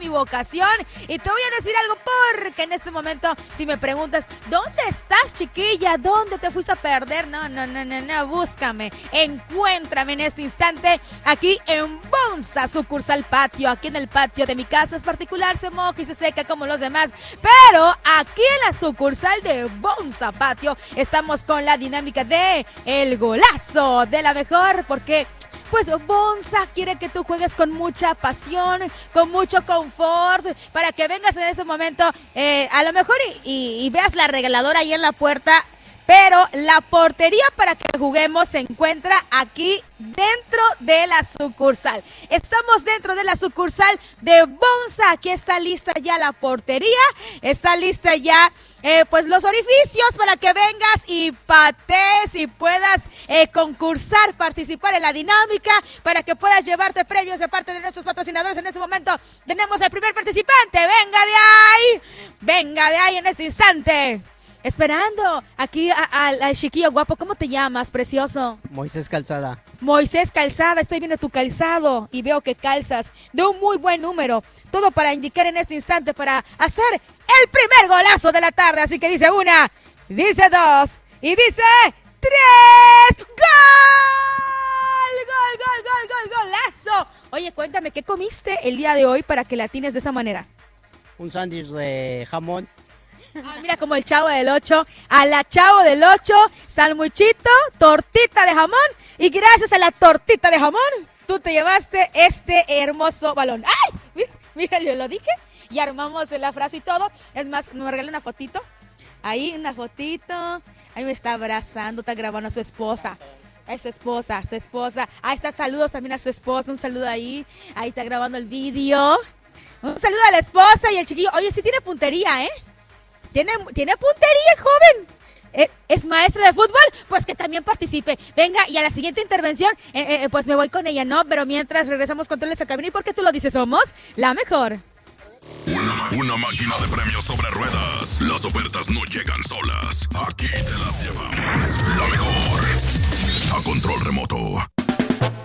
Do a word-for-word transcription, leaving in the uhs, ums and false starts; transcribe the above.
equivocación. Y te voy a decir algo porque en este momento, si me preguntas, ¿dónde estás, chiquilla? ¿Dónde te fuiste a perder? No, no, no, no, no, búscame. Encuéntrame en este instante aquí en Bonza, sucursal Patio. Aquí en el patio de mi casa es particular, se moja y se seca como los demás. Pero aquí en la sucursal de Bonza Patio estamos con la dinámica de el golazo de la mejor, porque pues Bonza quiere que tú juegues con mucha pasión, con mucho confort, para que vengas en ese momento, eh, a lo mejor y, y, y veas la regaladora ahí en la puerta, pero la portería para que juguemos se encuentra aquí dentro de la sucursal. Estamos dentro de la sucursal de Bonza. Aquí está lista ya la portería, está lista ya eh, pues los orificios para que vengas y patees y puedas eh, concursar, participar en la dinámica, para que puedas llevarte premios de parte de nuestros patrocinadores. En este momento tenemos al primer participante. Venga de ahí, venga de ahí en este instante. Esperando aquí al chiquillo guapo. ¿Cómo te llamas, precioso? Moisés Calzada. Moisés Calzada, estoy viendo tu calzado y veo que calzas de un muy buen número. Todo para indicar en este instante, para hacer el primer golazo de la tarde. Así que dice una, dice dos y dice tres. ¡Gol! ¡Gol, gol, gol, gol, golazo! Oye, cuéntame, ¿qué comiste el día de hoy para que la tienes de esa manera? Un sándwich de jamón. Ah, mira como el Chavo del Ocho, a la Chavo del Ocho, salmuchito, tortita de jamón, y gracias a la tortita de jamón, tú te llevaste este hermoso balón. ¡Ay! Mira, mira, yo lo dije, y armamos la frase y todo. Es más, me regaló una fotito, ahí una fotito, ahí me está abrazando, está grabando a su esposa. Es su esposa, su esposa. Ahí está, saludos también a su esposa, un saludo ahí, ahí está grabando el vídeo. Un saludo a la esposa y al chiquillo. Oye, sí tiene puntería, ¿eh? Tiene, tiene puntería, joven. ¿Es, es maestra de fútbol? Pues que también participe. Venga, y a la siguiente intervención, eh, eh, pues me voy con ella, ¿no? Pero mientras regresamos con Controles a Cabina. ¿Y por qué tú lo dices? Somos la mejor. Una, una máquina de premios sobre ruedas. Las ofertas no llegan solas. Aquí te las llevamos. La mejor. A control remoto.